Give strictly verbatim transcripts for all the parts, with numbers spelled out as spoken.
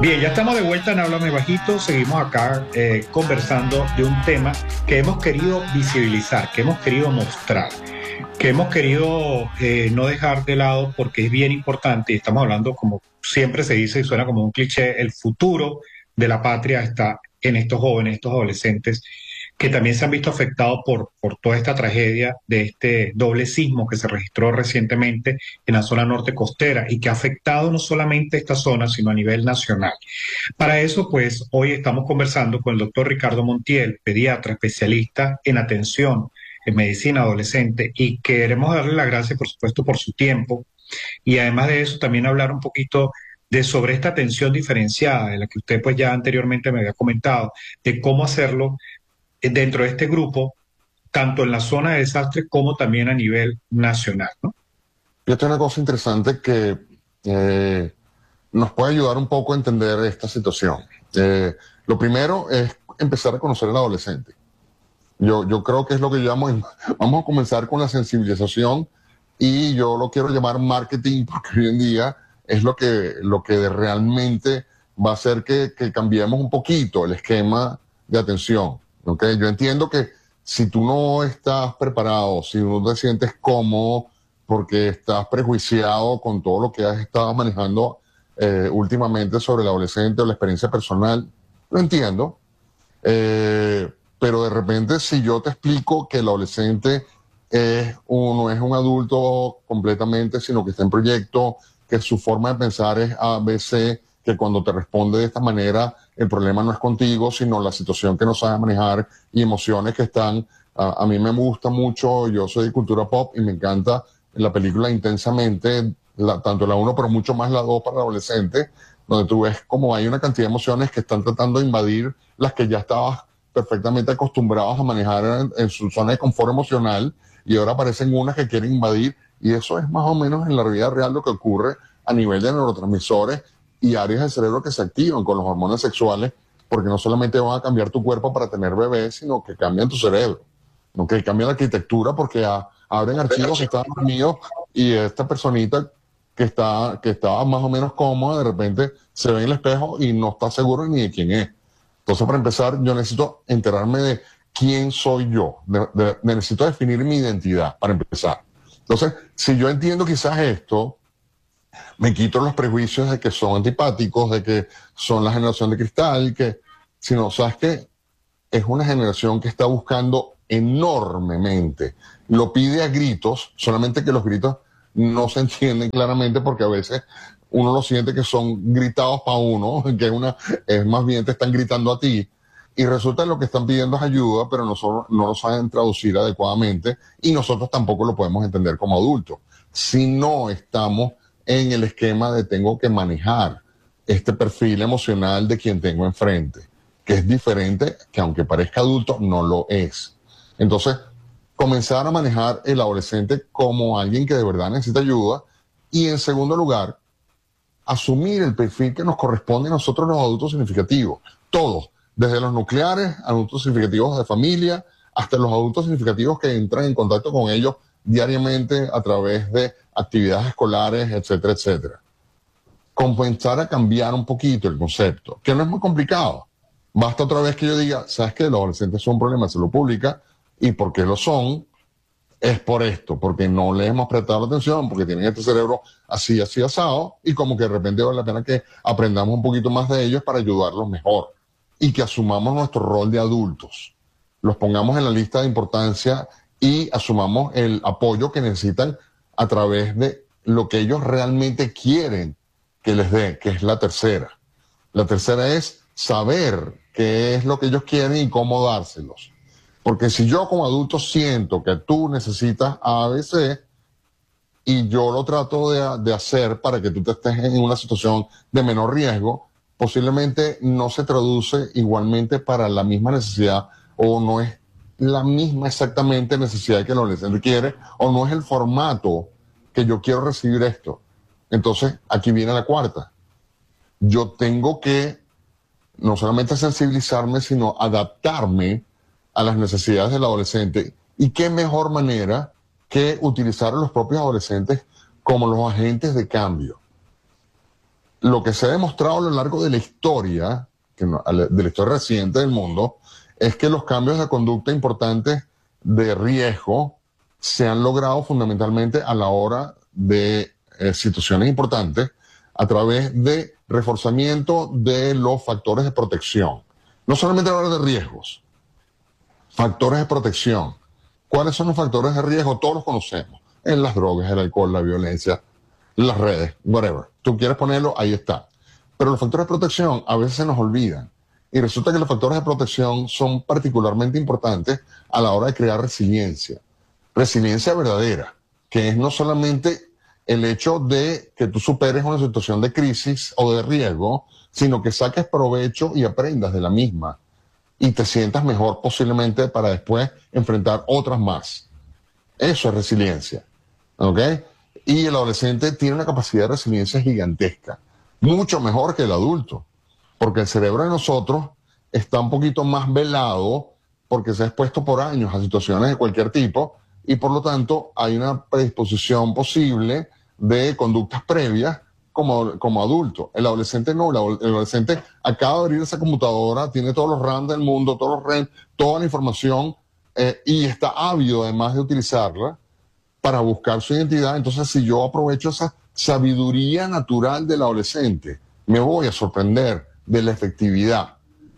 Bien, ya estamos de vuelta en Háblame Bajito. Seguimos acá eh, conversando de un tema que hemos querido visibilizar, que hemos querido mostrar, que hemos querido eh, no dejar de lado porque es bien importante. Y estamos hablando, como siempre se dice y suena como un cliché, el futuro de la patria está en estos jóvenes, estos adolescentes que también se han visto afectados por, por toda esta tragedia de este doble sismo que se registró recientemente en la zona norte costera y que ha afectado no solamente esta zona, sino a nivel nacional. Para eso, pues, hoy estamos conversando con el doctor Ricardo Montiel, pediatra especialista en atención en medicina adolescente, y queremos darle las gracias, por supuesto, por su tiempo, y además de eso, también hablar un poquito de sobre esta atención diferenciada, de la que usted pues ya anteriormente me había comentado, de cómo hacerlo dentro de este grupo, tanto en la zona de desastre como también a nivel nacional, ¿no? Fíjate una cosa interesante que eh, nos puede ayudar un poco a entender esta situación. Eh, lo primero es empezar a conocer al adolescente. Yo, yo creo que es lo que llamamos, vamos a comenzar con la sensibilización y yo lo quiero llamar marketing porque hoy en día es lo que, lo que realmente va a hacer que, que cambiemos un poquito el esquema de atención. ¿Okay? Yo entiendo que si tú no estás preparado, si no te sientes cómodo porque estás prejuiciado con todo lo que has estado manejando eh, últimamente sobre el adolescente o la experiencia personal, lo entiendo. Eh, pero de repente si yo te explico que el adolescente es un, no es un adulto completamente, sino que está en proyecto, que su forma de pensar es A, B, C, que cuando te responde de esta manera el problema no es contigo, sino la situación que no sabes manejar y emociones que están. A, a mí me gusta mucho, yo soy de cultura pop y me encanta la película Intensamente, la, tanto la uno pero mucho más la dos para adolescentes, donde tú ves como hay una cantidad de emociones que están tratando de invadir las que ya estabas perfectamente acostumbrados a manejar en, en su zona de confort emocional, y ahora aparecen unas que quieren invadir, y eso es más o menos en la vida real lo que ocurre a nivel de neurotransmisores y áreas del cerebro que se activan con los hormonas sexuales, porque no solamente van a cambiar tu cuerpo para tener bebés, sino que cambian tu cerebro, ¿no? Que cambian la arquitectura porque a, abren archivos que estaban dormidos y esta personita que está que estaba más o menos cómoda, de repente se ve en el espejo y no está seguro ni de quién es. Entonces, para empezar, yo necesito enterarme de quién soy yo, de, de, de, necesito definir mi identidad, para empezar. Entonces, si yo entiendo quizás esto, me quito los prejuicios de que son antipáticos, de que son la generación de cristal, que, sino, ¿sabes qué? Es una generación que está buscando enormemente, lo pide a gritos, solamente que los gritos no se entienden claramente porque a veces uno lo siente que son gritados para uno, que una, es más bien te están gritando a ti, y resulta que lo que están pidiendo es ayuda, pero nosotros no lo saben traducir adecuadamente y nosotros tampoco lo podemos entender como adultos. Si no estamos en el esquema de tengo que manejar este perfil emocional de quien tengo enfrente, que es diferente, que aunque parezca adulto, no lo es. Entonces, comenzar a manejar el adolescente como alguien que de verdad necesita ayuda, y en segundo lugar, asumir el perfil que nos corresponde a nosotros los adultos significativos. Todos, desde los nucleares, adultos significativos de familia, hasta los adultos significativos que entran en contacto con ellos diariamente a través de actividades escolares, etcétera, etcétera. Comenzar a cambiar un poquito el concepto, que no es muy complicado. Basta otra vez que yo diga, ¿sabes qué? Los adolescentes son un problema de salud pública, y por qué lo son, es por esto, porque no le hemos prestado atención, porque tienen este cerebro así, así asado, y como que de repente vale la pena que aprendamos un poquito más de ellos para ayudarlos mejor, y que asumamos nuestro rol de adultos, los pongamos en la lista de importancia y asumamos el apoyo que necesitan a través de lo que ellos realmente quieren que les dé, que es la tercera. La tercera es saber qué es lo que ellos quieren y cómo dárselos. Porque si yo como adulto siento que tú necesitas A, B, C, y yo lo trato de, de hacer para que tú te estés en una situación de menor riesgo, posiblemente no se traduce igualmente para la misma necesidad, o no es la misma exactamente necesidad que el adolescente quiere, o no es el formato que yo quiero recibir esto. Entonces, aquí viene la cuarta. Yo tengo que no solamente sensibilizarme, sino adaptarme a las necesidades del adolescente. ¿Y qué mejor manera que utilizar a los propios adolescentes como los agentes de cambio? lo que se ha demostrado a lo largo de la historia, que no, de la historia reciente del mundo, es que los cambios de conducta importantes de riesgo se han logrado fundamentalmente a la hora de eh, situaciones importantes a través de reforzamiento de los factores de protección. No solamente hablar de riesgos, factores de protección. ¿Cuáles son los factores de riesgo? Todos los conocemos. En las drogas, el alcohol, la violencia, las redes, whatever. Tú quieres ponerlo, ahí está. Pero los factores de protección a veces se nos olvidan. Y resulta que los factores de protección son particularmente importantes a la hora de crear resiliencia. Resiliencia verdadera, que es no solamente el hecho de que tú superes una situación de crisis o de riesgo, sino que saques provecho y aprendas de la misma y te sientas mejor posiblemente para después enfrentar otras más. Eso es resiliencia, ¿ok? Y el adolescente tiene una capacidad de resiliencia gigantesca, mucho mejor que el adulto, porque el cerebro de nosotros está un poquito más velado porque se ha expuesto por años a situaciones de cualquier tipo y por lo tanto hay una predisposición posible de conductas previas como, como adulto. El adolescente no, el adolescente acaba de abrir esa computadora, tiene todos los RAM del mundo, todos los RAM, toda la información eh, y está ávido además de utilizarla para buscar su identidad. Entonces, si yo aprovecho esa sabiduría natural del adolescente, me voy a sorprender de la efectividad.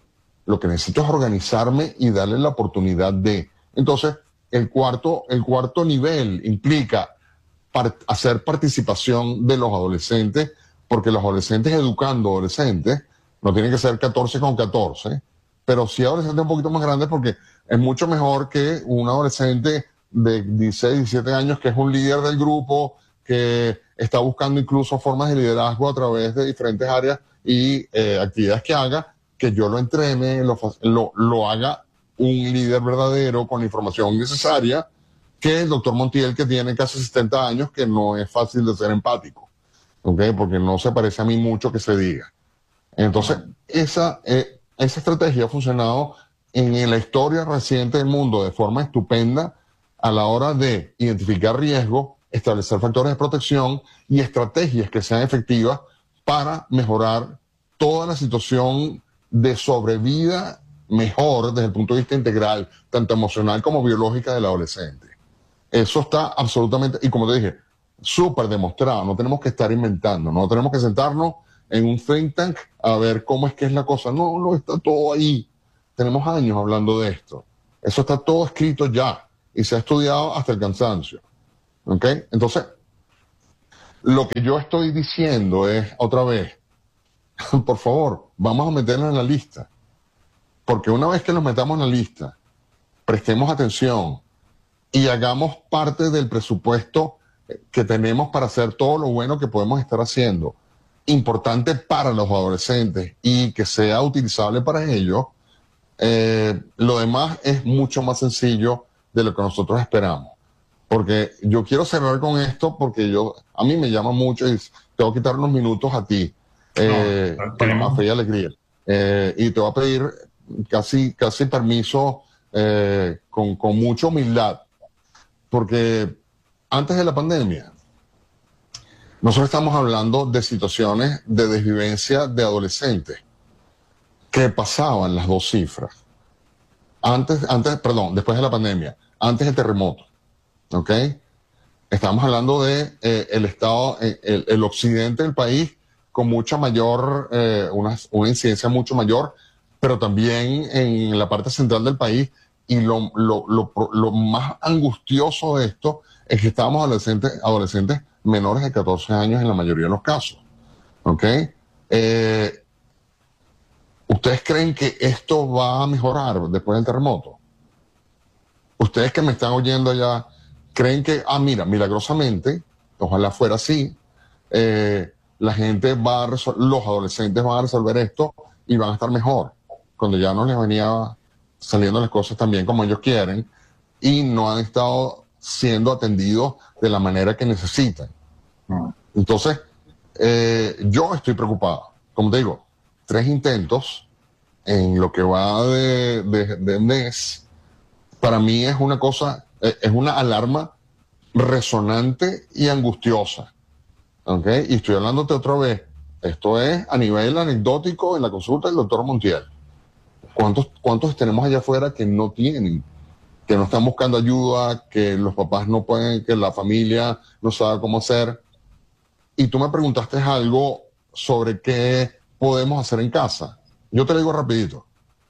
Lo que necesito es organizarme y darle la oportunidad de. Entonces, el cuarto, el cuarto nivel implica par- hacer participación de los adolescentes, porque los adolescentes educando adolescentes, no tienen que ser catorce con catorce, pero sí adolescentes un poquito más grandes, porque es mucho mejor que un adolescente de dieciséis, diecisiete años que es un líder del grupo, que está buscando incluso formas de liderazgo a través de diferentes áreas y eh, actividades que haga, que yo lo entrene, lo, lo, lo haga un líder verdadero con la información necesaria, que el doctor Montiel, que tiene casi setenta años, que no es fácil de ser empático, ¿okay? Porque no se parece a mí mucho que se diga. Entonces, esa, eh, esa estrategia ha funcionado en, en la historia reciente del mundo de forma estupenda a la hora de identificar riesgos, establecer factores de protección y estrategias que sean efectivas para mejorar toda la situación de sobrevida mejor desde el punto de vista integral, tanto emocional como biológica del adolescente. Eso está absolutamente, y como te dije, súper demostrado. No tenemos que estar inventando, no tenemos que sentarnos en un think tank a ver cómo es que es la cosa. No, no está todo ahí. Tenemos años hablando de esto. Eso está todo escrito ya y se ha estudiado hasta el cansancio. ¿Ok? Entonces, lo que yo estoy diciendo es, otra vez, por favor, vamos a meternos en la lista. Porque una vez que nos metamos en la lista, prestemos atención y hagamos parte del presupuesto que tenemos para hacer todo lo bueno que podemos estar haciendo, importante para los adolescentes y que sea utilizable para ellos, eh, lo demás es mucho más sencillo de lo que nosotros esperamos. Porque yo quiero cerrar con esto porque yo a mí me llama mucho y te voy a quitar unos minutos a ti, eh, No, para tenemos- más fe y alegría. Eh, y te voy a pedir casi, casi permiso eh, con, con mucha humildad, porque antes de la pandemia, nosotros estamos hablando de situaciones de desvivencia de adolescentes que pasaban las dos cifras. Antes, antes, perdón, después de la pandemia, antes del terremoto, ¿ok? Estamos hablando de eh, el estado, eh, el, el occidente del país con mucha mayor, eh, una, una incidencia mucho mayor, pero también en la parte central del país. Y lo, lo, lo, lo más angustioso de esto es que estábamos adolescentes, adolescentes menores de catorce años en la mayoría de los casos. ¿Ok? Eh, ¿Ustedes creen que esto va a mejorar después del terremoto? Ustedes que me están oyendo allá, ¿creen que, ah, mira, milagrosamente, ojalá fuera así, eh, la gente va a resol- los adolescentes van a resolver esto y van a estar mejor, cuando ya no les venía saliendo las cosas tan bien como ellos quieren y no han estado siendo atendidos de la manera que necesitan? Entonces, eh, yo estoy preocupado. Como te digo, tres intentos en lo que va de, de, de mes, para mí es una cosa, eh, es una alarma resonante y angustiosa. ¿Ok? Y estoy hablándote otra vez, Esto es a nivel anecdótico en la consulta del doctor Montiel. ¿Cuántos, cuántos tenemos allá afuera que no tienen, que no están buscando ayuda, que los papás no pueden, que la familia no sabe cómo hacer? Y tú me preguntaste algo sobre qué podemos hacer en casa. Yo te lo digo rapidito.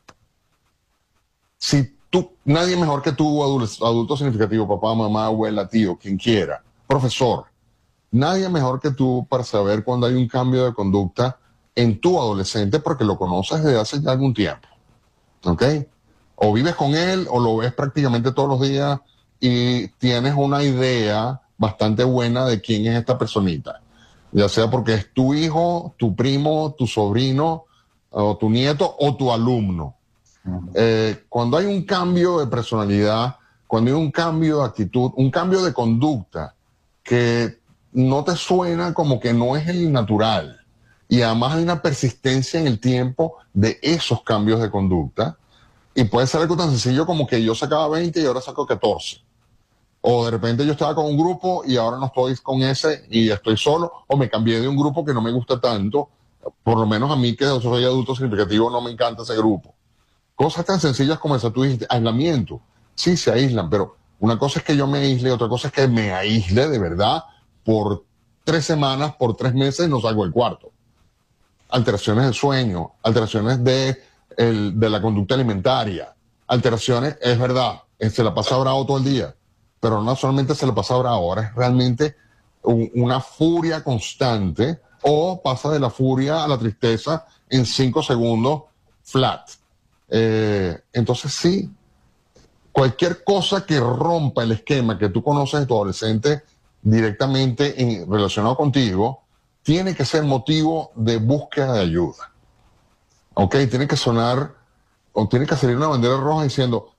Si tú, nadie mejor que tú, adulto, adulto significativo, papá, mamá, abuela, tío, quien quiera, profesor, nadie mejor que tú para saber cuando hay un cambio de conducta en tu adolescente porque lo conoces desde hace ya algún tiempo. ¿Ok? O vives con él o lo ves prácticamente todos los días y tienes una idea bastante buena de quién es esta personita. Ya sea porque es tu hijo, tu primo, tu sobrino, o tu nieto o tu alumno. Eh, cuando hay un cambio de personalidad, cuando hay un cambio de actitud, un cambio de conducta que no te suena como que no es el natural, y además hay una persistencia en el tiempo de esos cambios de conducta, y puede ser algo tan sencillo como que yo sacaba veinte y ahora saco catorce. O de repente yo estaba con un grupo y ahora no estoy con ese y estoy solo, o me cambié de un grupo que no me gusta tanto, por lo menos a mí que soy adulto significativo no me encanta ese grupo. Cosas tan sencillas como esa, tú dijiste, aislamiento. Sí, se aíslan, pero una cosa es que yo me aísle, otra cosa es que me aísle de verdad por tres semanas, por tres meses, no salgo del cuarto. Alteraciones del sueño, alteraciones de, el, de la conducta alimentaria, alteraciones, es verdad, se la pasa bravo todo el día, pero no solamente se la pasa bravo, ahora es realmente un, una furia constante, o pasa de la furia a la tristeza en cinco segundos flat. Eh, entonces sí, cualquier cosa que rompa el esquema que tú conoces de tu adolescente directamente en, relacionado contigo, tiene que ser motivo de búsqueda de ayuda. ¿Ok? Tiene que sonar, o tiene que salir una bandera roja diciendo,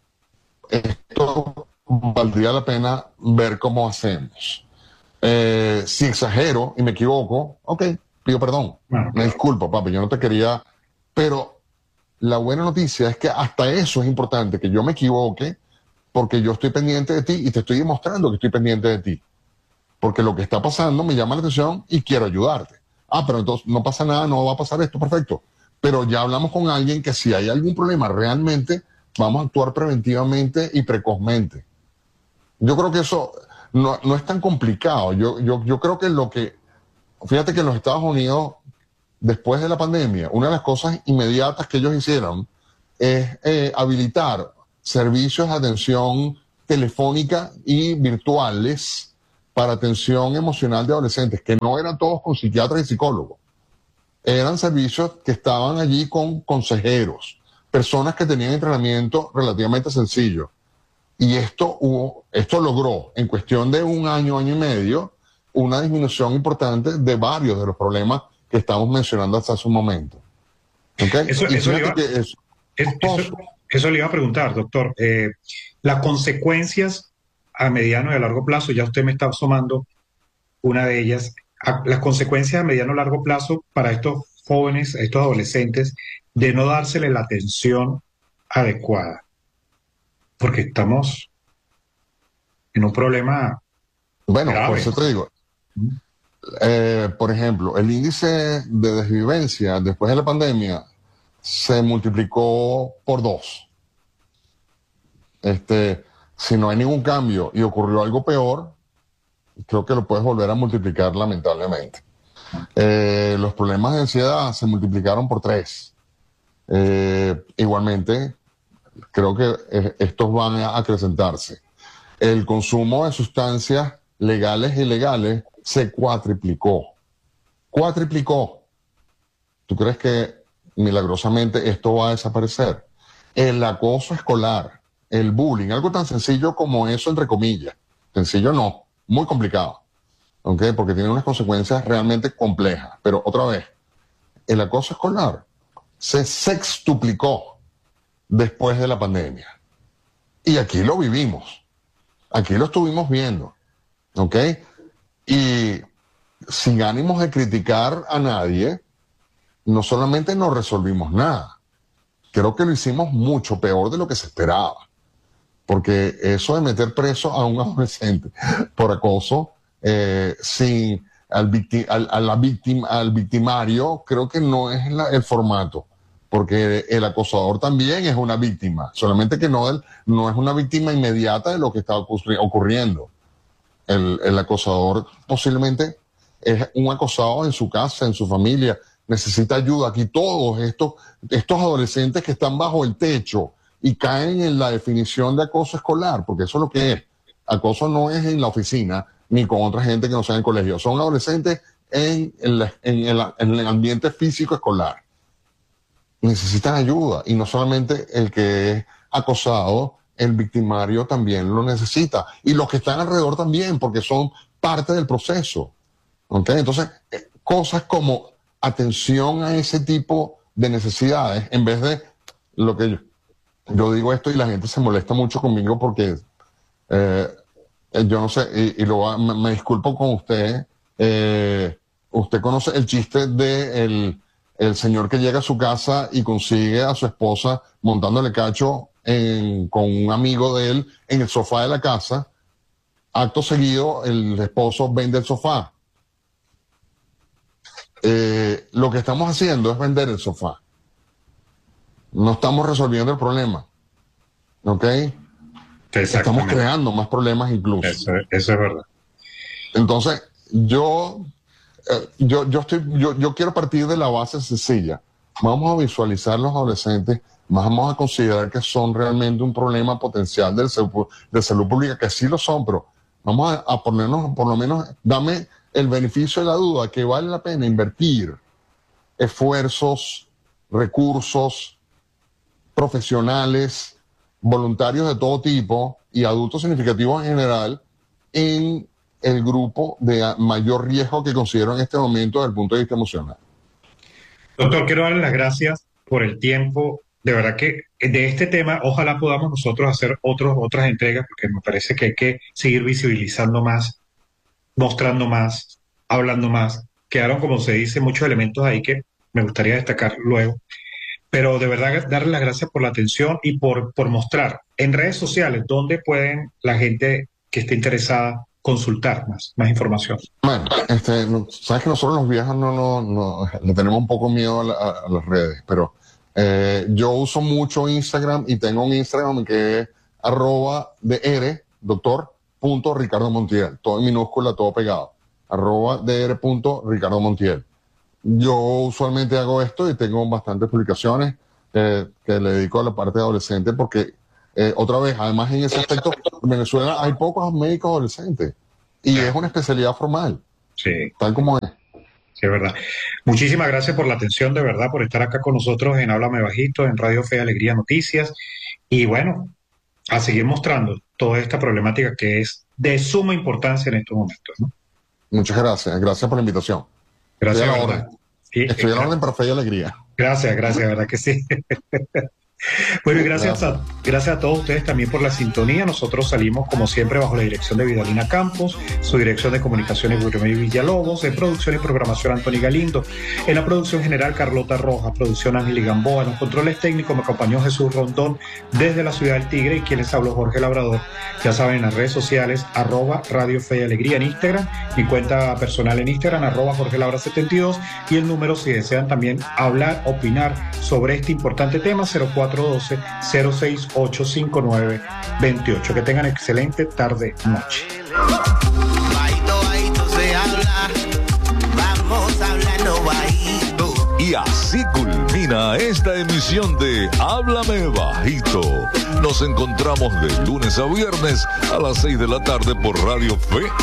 esto valdría la pena ver cómo hacemos. Eh, si exagero y me equivoco, ok, pido perdón. Bueno, me disculpo, papi, yo no te quería, pero la buena noticia es que hasta eso es importante, que yo me equivoque, porque yo estoy pendiente de ti y te estoy demostrando que estoy pendiente de ti. Porque lo que está pasando me llama la atención y quiero ayudarte. Ah, pero entonces no pasa nada, no va a pasar esto, perfecto. Pero ya hablamos con alguien que si hay algún problema realmente, vamos a actuar preventivamente y precozmente. Yo creo que eso no, no es tan complicado. Yo, yo, yo creo que lo que, fíjate que en los Estados Unidos, después de la pandemia, una de las cosas inmediatas que ellos hicieron es eh, habilitar servicios de atención telefónica y virtuales para atención emocional de adolescentes, que no eran todos con psiquiatras y psicólogos. Eran servicios que estaban allí con consejeros, personas que tenían entrenamiento relativamente sencillo. Y esto, hubo, esto logró, en cuestión de un año, año y medio, una disminución importante de varios de los problemas que estamos mencionando hasta hace un momento. ¿Okay? Eso, eso, le iba, que es, eso, eso le iba a preguntar, doctor. Eh, las consecuencias a mediano y a largo plazo, ya usted me está sumando una de ellas, a, las consecuencias a mediano y largo plazo para estos jóvenes, estos adolescentes, de no dársele la atención adecuada. Porque estamos en un problema Bueno, grave. Por eso te digo, eh, por ejemplo, el índice de desvivencia después de la pandemia se multiplicó por dos. Este, si no hay ningún cambio y ocurrió algo peor, creo que lo puedes volver a multiplicar lamentablemente. Eh, los problemas de ansiedad se multiplicaron por tres. Eh, igualmente, creo que eh, estos van a acrecentarse. El consumo de sustancias legales e ilegales se cuatriplicó. Cuatriplicó. ¿Tú crees que milagrosamente esto va a desaparecer? El acoso escolar, el bullying, algo tan sencillo como eso, entre comillas. Sencillo no, muy complicado. ¿Okay? Porque tiene unas consecuencias realmente complejas. Pero otra vez, el acoso escolar se sextuplicó después de la pandemia. Y aquí lo vivimos. Aquí lo estuvimos viendo. ¿Ok? Y sin ánimos de criticar a nadie, no solamente no resolvimos nada, creo que lo hicimos mucho peor de lo que se esperaba. Porque eso de meter preso a un adolescente por acoso, eh, sin al, victi al, a la víctima, al victimario, creo que no es la, el formato, porque el acosador también es una víctima, solamente que no, el, no es una víctima inmediata de lo que está ocurriendo. El, el acosador posiblemente es un acosado en su casa, en su familia, necesita ayuda. Aquí todos estos, estos adolescentes que están bajo el techo y caen en la definición de acoso escolar, porque eso es lo que es. Acoso no es en la oficina ni con otra gente que no sea en el colegio, son adolescentes en el, en el, en el ambiente físico escolar. Necesitan ayuda, y no solamente el que es acosado, el victimario también lo necesita, y los que están alrededor también, porque son parte del proceso. ¿Okay? Entonces, eh, cosas como atención a ese tipo de necesidades, en vez de lo que yo, yo digo esto y la gente se molesta mucho conmigo porque eh, yo no sé, y, y lo, me, me disculpo con usted, eh, usted conoce el chiste de el, el señor que llega a su casa y consigue a su esposa montándole cacho en, con un amigo de él en el sofá de la casa. Acto seguido, el esposo vende el sofá. Eh, lo que estamos haciendo es vender el sofá. No estamos resolviendo el problema. ¿Ok? Estamos creando más problemas incluso. Eso, eso es verdad. Entonces, yo, eh, yo, yo, estoy, yo, yo quiero partir de la base sencilla. Vamos a visualizar los adolescentes, vamos a considerar que son realmente un problema potencial de salud, de salud pública, que sí lo son, pero vamos a, a ponernos, por lo menos, dame el beneficio de la duda, que vale la pena invertir esfuerzos, recursos, profesionales, voluntarios de todo tipo y adultos significativos en general en el grupo de mayor riesgo que considero en este momento desde el punto de vista emocional. Doctor, quiero darle las gracias por el tiempo. De verdad que de este tema ojalá podamos nosotros hacer otros, otras entregas, porque me parece que hay que seguir visibilizando más, mostrando más, hablando más. Quedaron, como se dice, muchos elementos ahí que me gustaría destacar luego. Pero de verdad darle las gracias por la atención y por, por mostrar en redes sociales dónde pueden la gente que esté interesada consultar más, más información. Bueno, este, sabes que nosotros los viejos no, no, no le tenemos un poco miedo a, la, a las redes, pero eh, yo uso mucho Instagram y tengo un Instagram que es arroba dr, doctor, punto Ricardo Montiel, todo en minúscula, todo pegado, arroba dr, punto Ricardo Montiel. Yo usualmente hago esto y tengo bastantes publicaciones eh, que le dedico a la parte de adolescente porque, eh, otra vez, además en ese aspecto, en Venezuela hay pocos médicos adolescentes y es una especialidad formal, sí, tal como es. Sí, es verdad. Muchísimas gracias por la atención, de verdad, por estar acá con nosotros en Háblame Bajito, en Radio Fe y Alegría Noticias. Y bueno, a seguir mostrando toda esta problemática que es de suma importancia en estos momentos, ¿no? Muchas gracias. Gracias por la invitación. Gracias. Estoy a la orden. Sí, Estoy a la orden para Fe y Alegría. Gracias, gracias, verdad que sí. Bueno, y gracias a, gracias a todos ustedes también por la sintonía. Nosotros salimos, como siempre, bajo la dirección de Vidalina Campos, su dirección de comunicaciones Guillermo Villalobos, en producción y programación Anthony Galindo, en la producción general Carlota Rojas, producción Ángel Gamboa, en los controles técnicos me acompañó Jesús Rondón desde la ciudad del Tigre, y quien les habló, Jorge Labrador. Ya saben, en las redes sociales, arroba Radio Fe y Alegría en Instagram, mi cuenta personal en Instagram, arroba Jorge Labra setenta y dos, y el número, si desean también hablar, opinar sobre este importante tema, cero cuatro uno dos, cero seis ocho cinco nueve dos ocho. Que tengan excelente tarde, noche. Bajito, bajito se habla, vamos hablando bajito. Y así culmina esta emisión de Háblame Bajito. Nos encontramos de lunes a viernes a las seis de la tarde por Radio Fe